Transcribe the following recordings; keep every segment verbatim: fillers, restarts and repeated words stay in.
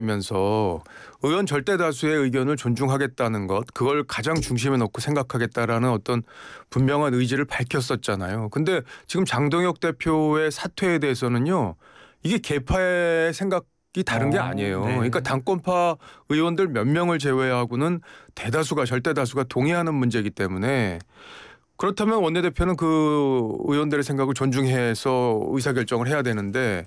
면서 의원 절대 다수의 의견을 존중하겠다는 것, 그걸 가장 중심에 놓고 생각하겠다라는 어떤 분명한 의지를 밝혔었잖아요. 근데 지금 장동혁 대표의 사퇴에 대해서는요, 이게 계파의 생각이 다른 게 어, 아니에요. 네. 그러니까 당권파 의원들 몇 명을 제외하고는 대다수가 절대 다수가 동의하는 문제이기 때문에, 그렇다면 원내대표는 그 의원들의 생각을 존중해서 의사결정을 해야 되는데,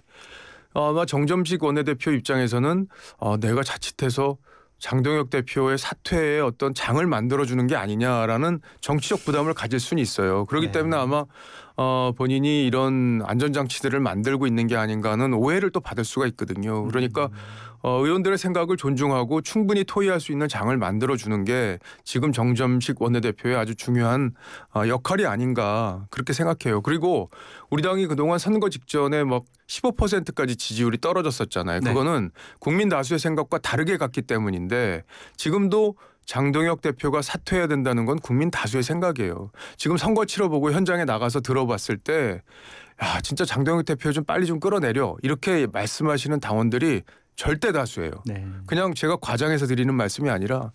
아마 정점식 원내대표 입장에서는 어, 내가 자칫해서 장동혁 대표의 사퇴에 어떤 장을 만들어주는 게 아니냐라는 정치적 부담을 가질 수는 있어요. 그렇기 네. 때문에 아마 어, 본인이 이런 안전장치들을 만들고 있는 게 아닌가 하는 오해를 또 받을 수가 있거든요. 그러니까 어, 의원들의 생각을 존중하고 충분히 토의할 수 있는 장을 만들어주는 게 지금 정점식 원내대표의 아주 중요한 어, 역할이 아닌가 그렇게 생각해요. 그리고 우리 당이 그동안 선거 직전에 막 십오 퍼센트까지 지지율이 떨어졌었잖아요. 네. 그거는 국민 다수의 생각과 다르게 갔기 때문인데, 지금도 장동혁 대표가 사퇴해야 된다는 건 국민 다수의 생각이에요. 지금 선거 치러보고 현장에 나가서 들어봤을 때, 야, 진짜 장동혁 대표 좀 빨리 좀 끌어내려, 이렇게 말씀하시는 당원들이 절대 다수예요. 네. 그냥 제가 과장해서 드리는 말씀이 아니라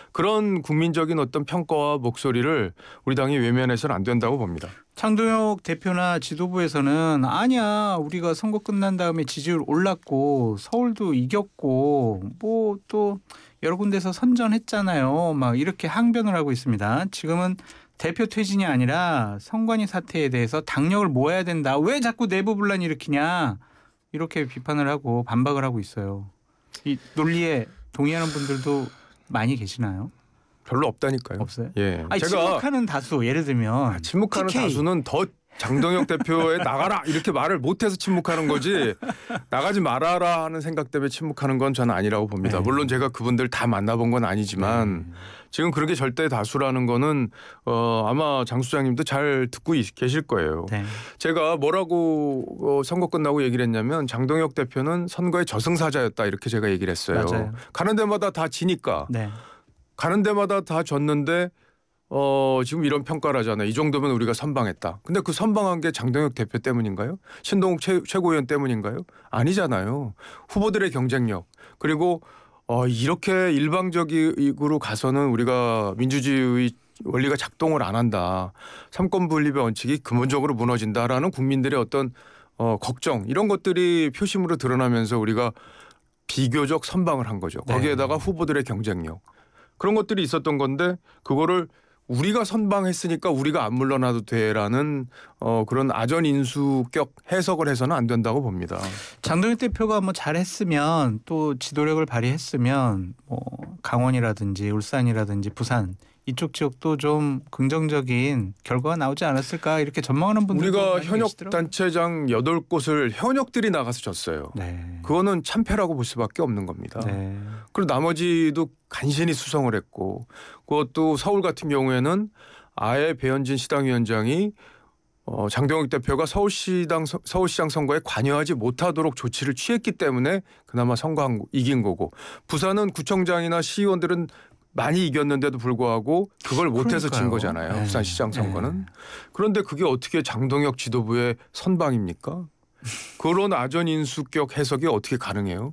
그런 국민적인 어떤 평가와 목소리를 우리 당이 외면해서는 안 된다고 봅니다. 장동혁 대표나 지도부에서는 아니야, 우리가 선거 끝난 다음에 지지율 올랐고 서울도 이겼고 뭐 또 여러 군데서 선전했잖아요. 막 이렇게 항변을 하고 있습니다. 지금은 대표 퇴진이 아니라 선관위 사태에 대해서 당력을 모아야 된다. 왜 자꾸 내부 분란 일으키냐. 이렇게 비판을 하고 반박을 하고 있어요. 이 논리에 동의하는 분들도 많이 계시나요? 별로 없다니까요. 없어요? 예, 아니, 제가 침묵하는 다수, 예를 들면 아, 침묵하는 티케이. 다수는 더 장동혁 대표에 나가라 이렇게 말을 못해서 침묵하는 거지, 나가지 말아라 하는 생각 때문에 침묵하는 건 저는 아니라고 봅니다. 네. 물론 제가 그분들 다 만나본 건 아니지만 네. 지금 그렇게 절대 다수라는 거는 어, 아마 장 수장님도 잘 듣고 계실 거예요. 네. 제가 뭐라고 어, 선거 끝나고 얘기를 했냐면, 장동혁 대표는 선거의 저승사자였다 이렇게 제가 얘기를 했어요. 맞아요. 가는 데마다 다 지니까. 네. 가는 데마다 다 졌는데 어, 지금 이런 평가를 하잖아요. 이 정도면 우리가 선방했다. 근데 그 선방한 게 장동혁 대표 때문인가요? 신동욱 최, 최고위원 때문인가요? 아니잖아요. 후보들의 경쟁력, 그리고 어, 이렇게 일방적으로 가서는 우리가 민주주의 원리가 작동을 안 한다. 삼권 분립의 원칙이 근본적으로 무너진다라는 국민들의 어떤 어, 걱정, 이런 것들이 표심으로 드러나면서 우리가 비교적 선방을 한 거죠. 네. 거기에다가 후보들의 경쟁력, 그런 것들이 있었던 건데, 그거를 우리가 선방했으니까 우리가 안 물러나도 돼라는 어, 그런 아전인수격 해석을 해서는 안 된다고 봅니다. 장동혁 대표가 뭐 잘했으면, 또 지도력을 발휘했으면 뭐 강원이라든지 울산이라든지 부산 이쪽 지역도 좀 긍정적인 결과가 나오지 않았을까, 이렇게 전망하는 분들도 우리가 많이 현역 계시더라고요. 단체장 여덟 곳을 현역들이 나가서 졌어요. 네. 그거는 참패라고 볼 수밖에 없는 겁니다. 네. 그리고 나머지도 간신히 수성을 했고, 그것도 서울 같은 경우에는 아예 배현진 시당위원장이 어, 장동혁 대표가 서울시당 서울시장 선거에 관여하지 못하도록 조치를 취했기 때문에 그나마 선거한 이긴 거고, 부산은 구청장이나 시의원들은 많이 이겼는데도 불구하고 그걸 못해서 진 그러니까요. 거잖아요. 네. 부산시장 선거는. 네. 그런데 그게 어떻게 장동혁 지도부의 선방입니까? 그런 아전인수격 해석이 어떻게 가능해요?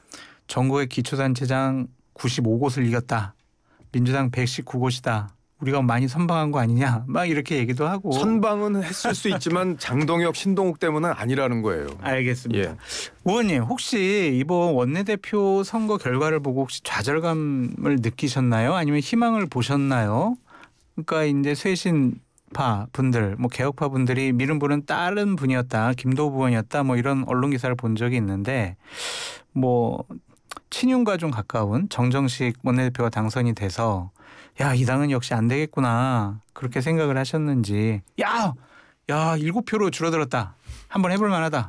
전국의 기초단체장 구십오 곳을 이겼다. 민주당 백십구 곳이다. 우리가 많이 선방한 거 아니냐. 막 이렇게 얘기도 하고. 선방은 했을 수 있지만 장동혁, 신동욱 때문은 아니라는 거예요. 알겠습니다. 예. 의원님, 혹시 이번 원내대표 선거 결과를 보고 혹시 좌절감을 느끼셨나요? 아니면 희망을 보셨나요? 그러니까 이제 쇄신파 분들, 뭐 개혁파 분들이 미룬 분은 다른 분이었다, 김도부 의원이었다, 뭐 이런 언론 기사를 본 적이 있는데, 뭐 친윤과 좀 가까운 정정식 원내대표가 당선이 돼서 야, 이 당은 역시 안 되겠구나, 그렇게 생각을 하셨는지. 야, 야, 일곱 표로 줄어들었다. 한번 해볼 만하다.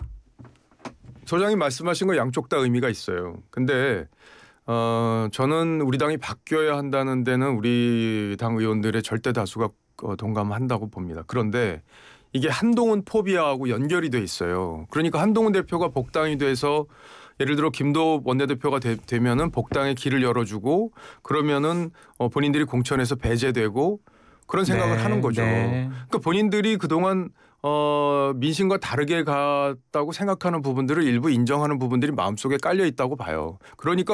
소장이 말씀하신 거 양쪽 다 의미가 있어요. 근데 어, 저는 우리 당이 바뀌어야 한다는 데는 우리 당 의원들의 절대 다수가 어, 동감한다고 봅니다. 그런데 이게 한동훈 포비아하고 연결이 돼 있어요. 그러니까 한동훈 대표가 복당이 돼서 예를 들어 김도읍 원내대표가 되, 되면은 복당의 길을 열어주고, 그러면은 어, 본인들이 공천에서 배제되고, 그런 생각을 네, 하는 거죠. 네. 그러니까 본인들이 그동안 어, 민심과 다르게 갔다고 생각하는 부분들을 일부 인정하는 부분들이 마음속에 깔려 있다고 봐요. 그러니까